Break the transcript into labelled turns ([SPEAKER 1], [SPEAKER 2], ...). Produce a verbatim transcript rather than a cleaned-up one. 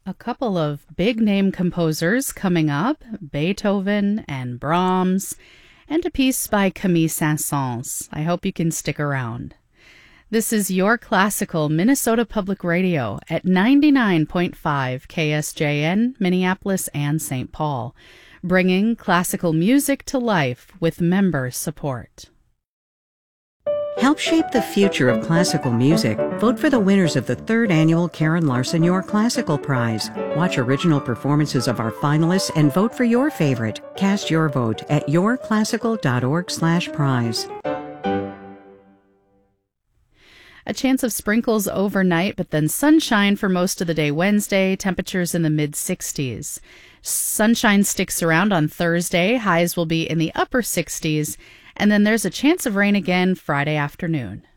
[SPEAKER 1] A couple of big name composers coming up, Beethoven and Brahms, and a piece by Camille Saint-Saëns. I hope you can stick around. This is Your Classical Minnesota Public Radio at ninety-nine point five K S J N, Minneapolis and Saint Paul, bringing classical music to life with member support.
[SPEAKER 2] Help shape the future of classical music. Vote for the winners of the third annual Karen Larson Your Classical Prize. Watch original performances of our finalists and vote for your favorite. Cast your vote at yourclassical.org slash prize.
[SPEAKER 1] A chance of sprinkles overnight, but then sunshine for most of the day Wednesday, temperatures in the mid sixties. Sunshine sticks around on Thursday, highs will be in the upper sixties, and then there's a chance of rain again Friday afternoon.